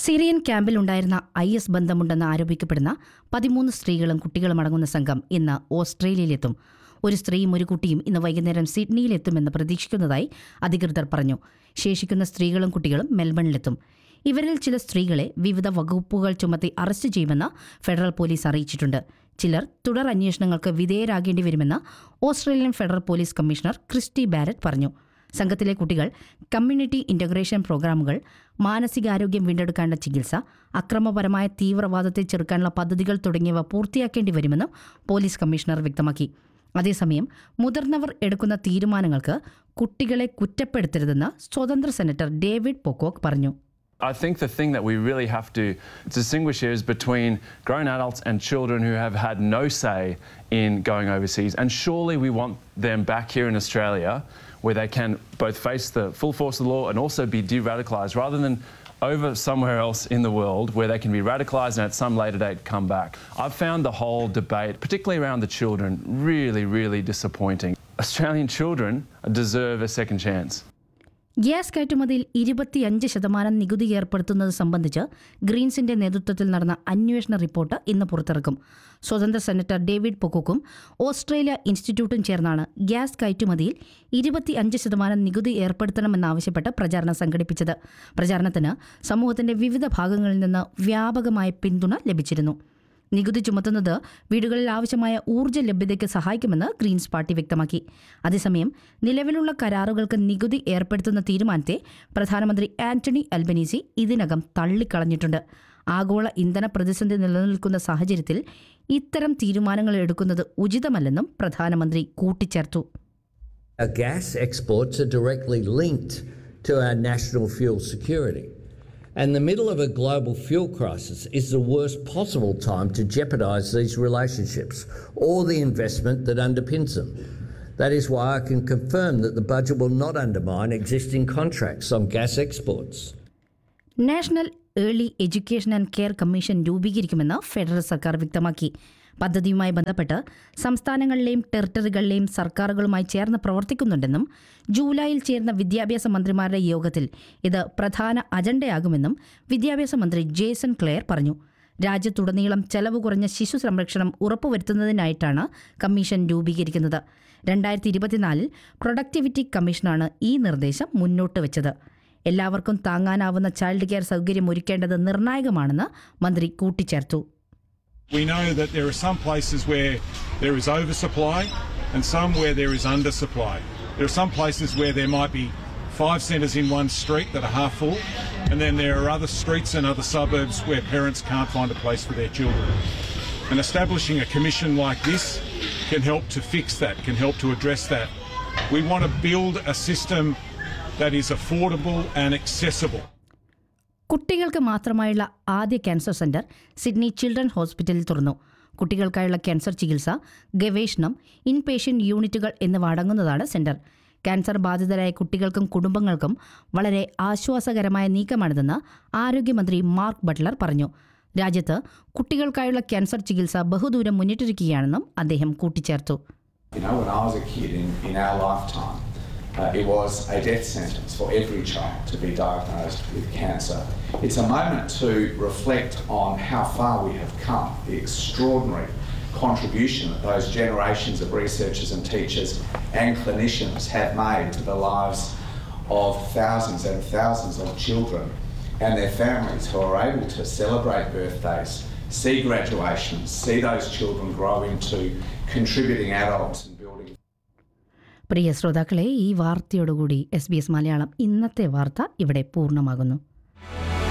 Syrian ക്യാമ്പിലുണ്ടായിരുന്ന IS ബന്ധമുണ്ടെന്ന് ആരോപിക്കപ്പെടുന്ന 13 സ്ത്രീകളും കുട്ടികളും അടങ്ങുന്ന സംഘം ഇന്ന് ഓസ്ട്രേലിയയിലെത്തും. ഒരു സ്ത്രീയും ഒരു കുട്ടിയും ഇന്ന് വൈകുന്നേരം സിഡ്നിയിലെത്തുമെന്ന് പ്രതീക്ഷിക്കുന്നതായി അധികൃതർ പറഞ്ഞു. ശേഷിക്കുന്ന സ്ത്രീകളും കുട്ടികളും മെൽബണിലെത്തും. ഇവരിൽ ചില സ്ത്രീകളെ വിവിധ വകുപ്പുകൾ ചുമത്തി അറസ്റ്റ് ചെയ്യുമെന്ന് ഫെഡറൽ പോലീസ് അറിയിച്ചിട്ടുണ്ട്. ചിലർ തുടർ അന്വേഷണങ്ങൾക്ക് വിധേയരാകേണ്ടി വരുമെന്ന് Australian federal police commissioner Christy Barrett പറഞ്ഞു. സംഘത്തിലെ കുട്ടികൾ കമ്മ്യൂണിറ്റി ഇൻ്റഗ്രേഷൻ പ്രോഗ്രാമുകൾ, മാനസികാരോഗ്യം വീണ്ടെടുക്കാനുള്ള ചികിത്സ, അക്രമപരമായ തീവ്രവാദത്തെ ചെറുക്കാനുള്ള പദ്ധതികൾ തുടങ്ങിയവ പൂർത്തിയാക്കേണ്ടി വരുമെന്നും പോലീസ് കമ്മീഷണർ വ്യക്തമാക്കി. അതേസമയം മുതിർന്നവർ എടുക്കുന്ന തീരുമാനങ്ങൾക്ക് കുട്ടികളെ കുറ്റപ്പെടുത്തരുതെന്ന് സ്വതന്ത്ര സെനറ്റർ ഡേവിഡ് പൊക്കോക്ക് പറഞ്ഞു. I think the thing that we really have to distinguish here is between grown adults and children who have had no say in going overseas. And surely we want them back here in Australia where they can both face the full force of the law and also be de-radicalised rather than over somewhere else in the world where they can be radicalised and at some later date come back. I've found the whole debate, particularly around the children, really disappointing. Australian children deserve a second chance. Gas കയറ്റുമതിയിൽ 25% നികുതി ഏർപ്പെടുത്തുന്നത് സംബന്ധിച്ച് ഗ്രീൻസിന്റെ നേതൃത്വത്തിൽ നടന്ന അന്വേഷണ report ഇന്ന് പുറത്തിറക്കും. സ്വതന്ത്ര senator David പൊക്കോക്കും Australia ഇൻസ്റ്റിറ്റ്യൂട്ടും ചേർന്നാണ് ഗ്യാസ് കയറ്റുമതിയിൽ 25% നികുതി ഏർപ്പെടുത്തണമെന്നാവശ്യപ്പെട്ട് പ്രചാരണം സംഘടിപ്പിച്ചത്. പ്രചാരണത്തിന് സമൂഹത്തിന്റെ വിവിധ ഭാഗങ്ങളിൽ നിന്ന് വ്യാപകമായ പിന്തുണ ലഭിച്ചിരുന്നു. നികുതി ചുമത്തുന്നത് വീടുകളിൽ ആവശ്യമായ ഊർജ്ജ ലഭ്യതയ്ക്ക് സഹായിക്കുമെന്ന് ഗ്രീൻസ് പാർട്ടി വ്യക്തമാക്കി. അതേസമയം നിലവിലുള്ള കരാറുകൾക്ക് നികുതി ഏർപ്പെടുത്തുന്ന തീരുമാനത്തെ പ്രധാനമന്ത്രി ആന്റണി അൽബനീസി ഇതിനകം തള്ളിക്കളഞ്ഞിട്ടുണ്ട്. ആഗോള ഇന്ധന പ്രതിസന്ധി നിലനിൽക്കുന്ന സാഹചര്യത്തിൽ ഇത്തരം തീരുമാനങ്ങൾ എടുക്കുന്നത് ഉചിതമല്ലെന്നും പ്രധാനമന്ത്രി കൂട്ടിച്ചേർത്തു. Gas exports are directly linked to our national fuel security. And the middle of a global fuel crisis is the worst possible time to jeopardise these relationships or the investment that underpins them. That is why I can confirm that the budget will not undermine existing contracts on gas exports. National early education and care commission രൂപീകരിക്കുമെന്ന് federal സർക്കാർ വ്യക്തമാക്കി. പദ്ധതിയുമായി ബന്ധപ്പെട്ട് സംസ്ഥാനങ്ങളിലെയും ടെറിട്ടറികളിലെയും സർക്കാരുകളുമായി ചേർന്ന് പ്രവർത്തിക്കുന്നുണ്ടെന്നും ജൂലൈയിൽ ചേർന്ന വിദ്യാഭ്യാസ മന്ത്രിമാരുടെ യോഗത്തിൽ ഇത് പ്രധാന അജണ്ടയാകുമെന്നും വിദ്യാഭ്യാസ മന്ത്രി ജേസൺ ക്ലെയർ പറഞ്ഞു. രാജ്യത്തുടനീളം ചെലവ് കുറഞ്ഞ ശിശു സംരക്ഷണം ഉറപ്പുവരുത്തുന്നതിനായിട്ടാണ് കമ്മീഷൻ രൂപീകരിക്കുന്നത്. 2024 പ്രൊഡക്ടിവിറ്റി കമ്മീഷനാണ് ഈ നിർദ്ദേശം മുന്നോട്ട് വെച്ചത്. എല്ലാവർക്കും താങ്ങാനാവുന്ന ചൈൽഡ് കെയർ സൗകര്യം ഒരുക്കേണ്ടത് നിർണായകമാണെന്ന് മന്ത്രി കൂട്ടിച്ചേർത്തു. We know that there are some places where there is oversupply and some where there is undersupply. There are some places where there might be 5 centres in one street that are half full, and then there are other streets and other suburbs where parents can't find a place for their children. And establishing a commission like this can help to fix that, can help to address that. We want to build a system that is affordable and accessible. കുട്ടികൾക്ക് മാത്രമായുള്ള ആദ്യ cancer centre Sydney children ഹോസ്പിറ്റലിൽ തുറന്നു. കുട്ടികൾക്കായുള്ള cancer ചികിത്സ, ഗവേഷണം, inpatient യൂണിറ്റുകൾ എന്നിവ അടങ്ങുന്നതാണ് സെന്റർ. ക്യാൻസർ ബാധിതരായ കുട്ടികൾക്കും കുടുംബങ്ങൾക്കും വളരെ ആശ്വാസകരമായ നീക്കമാണിതെന്ന് ആരോഗ്യമന്ത്രി മാർക്ക് ബട്ട്ലർ പറഞ്ഞു. രാജ്യത്ത് കുട്ടികൾക്കായുള്ള ക്യാൻസർ ചികിത്സ ബഹുദൂരം മുന്നിട്ടിരിക്കുകയാണെന്നും അദ്ദേഹം കൂട്ടിച്ചേർത്തു. It was a death sentence for every child to be diagnosed with cancer. It's a moment to reflect on how far we have come, the extraordinary contribution that those generations of researchers and teachers and clinicians have made to the lives of thousands and thousands of children and their families who are able to celebrate birthdays, see graduations, see those children grow into contributing adults. പ്രിയ ശ്രോതാക്കളെ, ഈ വാർത്തയോടുകൂടി SBS Malayalam ഇന്നത്തെ വാർത്ത ഇവിടെ പൂർണ്ണമാകുന്നു.